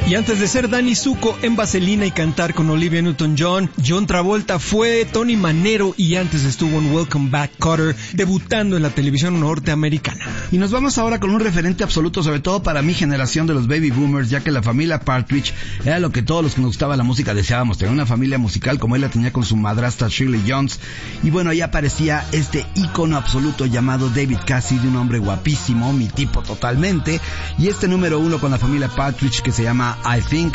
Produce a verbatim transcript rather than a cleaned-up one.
Y antes de ser Danny Zuko en Vaselina y cantar con Olivia Newton-John, John Travolta fue Tony Manero y antes estuvo en Welcome Back, Kotter, debutando en la televisión norteamericana. Y nos vamos ahora con un referente absoluto, sobre todo para mi generación de los baby boomers, ya que la familia Partridge era lo que todos los que nos gustaba la música deseábamos, tener una familia musical como él la tenía con su madrastra Shirley Jones. Y bueno, ahí aparecía este ícono absoluto llamado David Cassidy, un hombre guapísimo, mi tipo totalmente, y este número uno con la familia Partridge que se llama I Think